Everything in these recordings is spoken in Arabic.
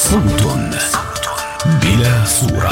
صوت بلا صورة.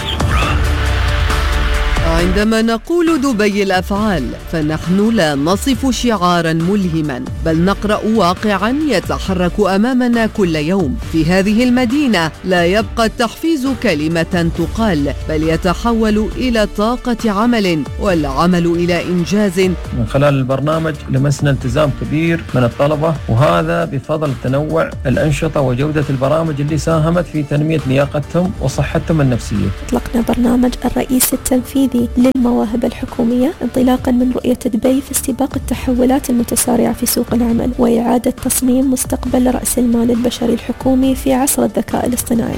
عندما نقول دبي الأفعال فنحن لا نصف شعاراً ملهماً، بل نقرأ واقعاً يتحرك أمامنا كل يوم. في هذه المدينة لا يبقى التحفيز كلمة تقال، بل يتحول إلى طاقة عمل، والعمل إلى إنجاز. من خلال البرنامج لمسنا التزام كبير من الطلبة، وهذا بفضل تنوع الأنشطة وجودة البرامج اللي ساهمت في تنمية لياقتهم وصحتهم النفسية. أطلقنا برنامج الرئيس التنفيذي للمواهب الحكومية انطلاقا من رؤية دبي في استباق التحولات المتسارعة في سوق العمل وإعادة تصميم مستقبل رأس المال البشري الحكومي في عصر الذكاء الاصطناعي.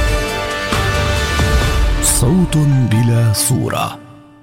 صوت بلا صورة.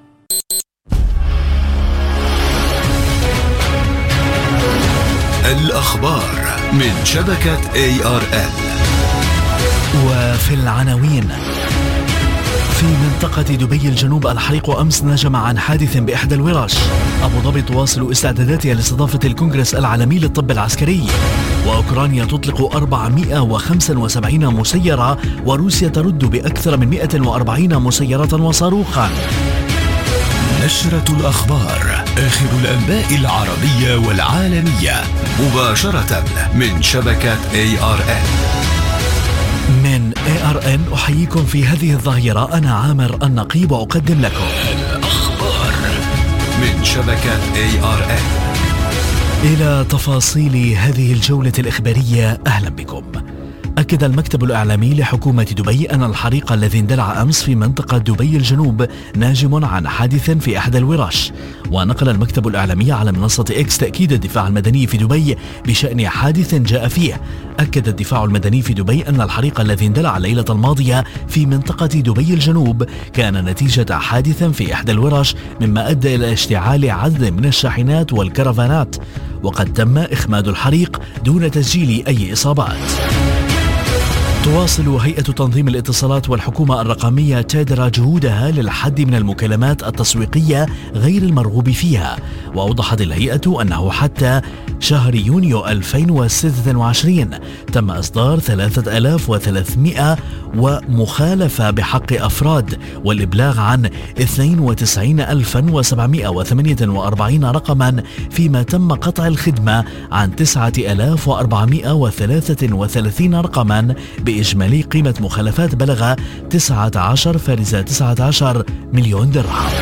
الأخبار من شبكة ARN. وفي العناوين: في منطقة دبي الجنوب الحريق أمس نجم عن حادث بإحدى الورش. أبو ظبي تواصل استعداداتها لاستضافة الكونغرس العالمي للطب العسكري. وأوكرانيا تطلق 475 مسيرة، وروسيا ترد بأكثر من 140 مسيرة وصاروخا. نشرة الأخبار، آخر الأنباء العربية والعالمية، مباشرة من شبكة ARN. من ARN أحييكم في هذه الظهيرة. أنا عامر النقيب وأقدم لكم الأخبار من شبكة ARN. إلى تفاصيل هذه الجولة الإخبارية، أهلا بكم. أكد المكتب الإعلامي لحكومة دبي أن الحريق الذي اندلع أمس في منطقة دبي الجنوب ناجم عن حادث في إحدى الورش. ونقل المكتب الإعلامي على منصة إكس تأكيد الدفاع المدني في دبي بشأن حادث جاء فيه. أكد الدفاع المدني في دبي أن الحريق الذي اندلع الليلة الماضية في منطقة دبي الجنوب كان نتيجة حادث في إحدى الورش، مما أدى إلى اشتعال عدد من الشاحنات والكرفانات، وقد تم إخماد الحريق دون تسجيل أي إصابات. تواصل هيئة تنظيم الاتصالات والحكومة الرقمية تادرا جهودها للحد من المكالمات التسويقية غير المرغوب فيها. وأوضحت الهيئة أنه حتى شهر يونيو 2026 تم إصدار 3300 ومخالفة بحق أفراد، والإبلاغ عن 92748 رقما، فيما تم قطع الخدمة عن 9433 رقما، بإجمالي قيمة مخالفات بلغ 19.19 مليون درهم.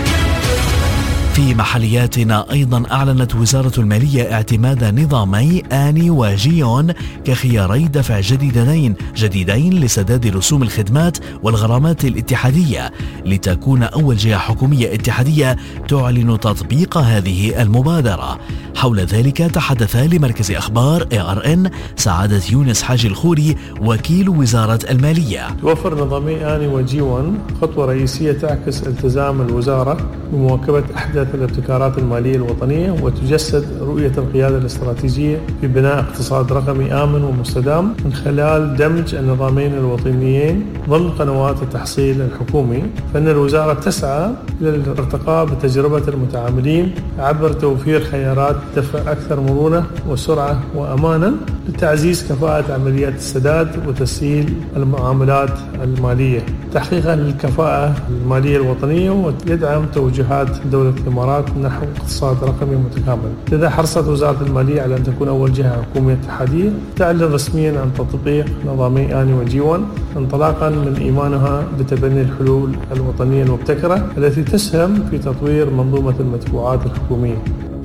في محلياتنا أيضا أعلنت وزارة المالية اعتماد نظامي آني وجيون كخياري دفع جديدين لسداد رسوم الخدمات والغرامات الاتحادية، لتكون أول جهة حكومية اتحادية تعلن تطبيق هذه المبادرة. حول ذلك تحدث لمركز أخبار ARN سعادة يونس حاجي الخوري وكيل وزارة المالية. توفر نظامي آني وجيون خطوة رئيسية تعكس التزام الوزارة بمواكبة أحدث الابتكارات المالية الوطنية، وتجسد رؤية القيادة الاستراتيجية في بناء اقتصاد رقمي آمن ومستدام من خلال دمج النظامين الوطنيين ضمن قنوات التحصيل الحكومي. فإن الوزارة تسعى للارتقاء بتجربة المتعاملين عبر توفير خيارات دفع أكثر مرونة وسرعة وأمانا لتعزيز كفاءة عمليات السداد وتسهيل المعاملات المالية، تحقيقا للكفاءة المالية الوطنية، ويدعم توجهات دولة الإمارات نحو اقتصاد رقمي متكامل. لذا حرصت وزارة المالية على أن تكون أول جهة حكومية اتحادية تعلن رسميا عن تطبيق نظامي آني وجيون، انطلاقا من إيمانها بتبني الحلول الوطنية المبتكرة التي تسهم في تطوير منظومة المدفوعات الحكومية.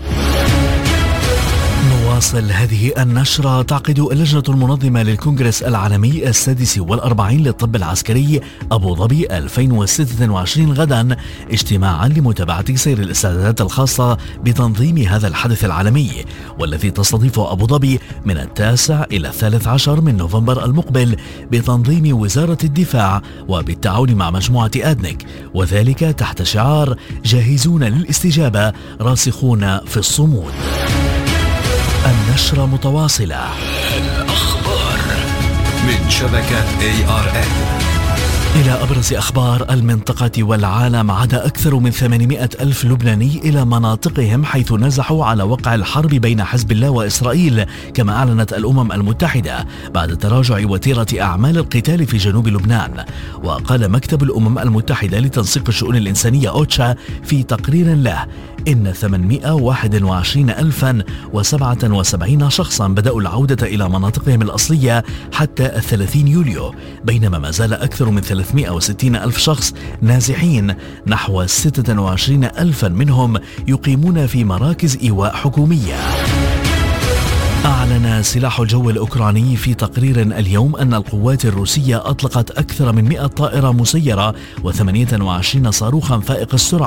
نواصل هذه النشرة. تعقد اللجنة المنظمة للكونغرس العالمي 46 للطب العسكري أبو ظبي 2026 غدا اجتماعا لمتابعة سير الاستعدادات الخاصة بتنظيم هذا الحدث العالمي، والذي تستضيفه أبو ظبي من 9 إلى 13 من نوفمبر المقبل بتنظيم وزارة الدفاع وبالتعاون مع مجموعة آدنك، وذلك تحت شعار جاهزون للاستجابة راسخون في الصمود. النشرة متواصلة. الأخبار من شبكة ARN. إلى أبرز أخبار المنطقة والعالم. عاد أكثر من 800 ألف لبناني إلى مناطقهم حيث نزحوا على وقع الحرب بين حزب الله وإسرائيل، كما أعلنت الأمم المتحدة بعد تراجع وتيرة أعمال القتال في جنوب لبنان. وقال مكتب الأمم المتحدة لتنسيق الشؤون الإنسانية أوتشا في تقرير له إن 821,077 شخصا بدأوا العودة إلى مناطقهم الأصلية حتى 30 يوليو، بينما ما زال أكثر من 360 ألف شخص نازحين، نحو 26 ألفا منهم يقيمون في مراكز إيواء حكومية. أعلن سلاح الجو الأوكراني في تقرير اليوم أن القوات الروسية أطلقت أكثر من 100 طائرة مسيرة و28 صاروخا فائق السرعة